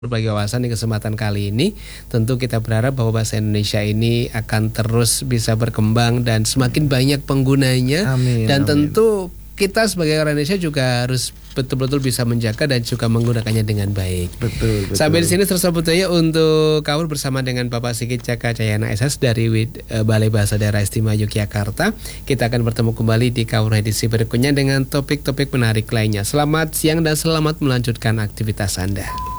berbagi wawasan di kesempatan kali ini. Tentu kita berharap bahwa bahasa Indonesia ini akan terus bisa berkembang dan semakin banyak penggunanya. Amin, Dan amin. tentu kita sebagai orang Indonesia juga harus betul-betul bisa menjaga dan juga menggunakannya dengan baik. Betul. Sampai di sini tersebut aja untuk Kaur bersama dengan Bapak Sigit Caka Cayana SS dari Balai Bahasa Daerah Istimewa Yogyakarta. Kita akan bertemu kembali di Kaur edisi berikutnya dengan topik-topik menarik lainnya. Selamat siang dan selamat melanjutkan aktivitas Anda.